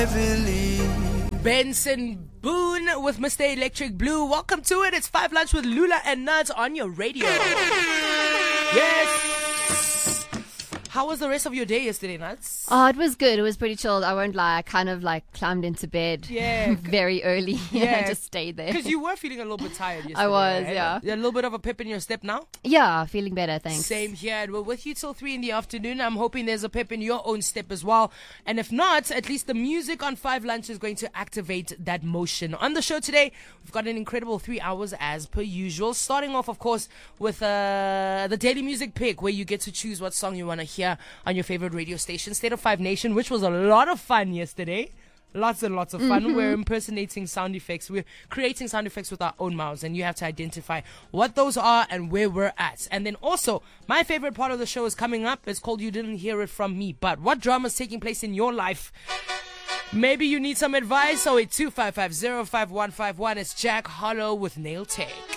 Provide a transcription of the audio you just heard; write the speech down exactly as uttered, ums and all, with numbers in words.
Benson Boone with Mister Electric Blue. Welcome to it. It's Five Lunch with Lula and Nuts on your radio. Yes. How was the rest of your day yesterday, Nuts? Oh, it was good. It was pretty chilled. I won't lie. I kind of like climbed into bed Yeah. very early. Yeah. I just stayed there. Because you were feeling a little bit tired yesterday. I was, right? yeah. A little bit of a pep in your step now? Yeah, feeling better, thanks. Same here. And we're with you till three in the afternoon. I'm hoping there's a pep in your own step as well. And if not, at least the music on Five Lunch is going to activate that motion. On the show today, we've got an incredible three hours as per usual. Starting off, of course, with uh, the Daily Music Pick, where you get to choose what song you want to hear on your favorite radio station, State of Five Nation, which was a lot of fun yesterday. Lots and lots of fun. Mm-hmm. We're impersonating sound effects. We're creating sound effects with our own mouths, and you have to identify what those are and where we're at. And then also, my favorite part of the show is coming up. It's called You Didn't Hear It From Me. But what drama is taking place in your life? Maybe you need some advice. oh eight two five five zero five one five one. It's Jack Harlow with Nail Tech.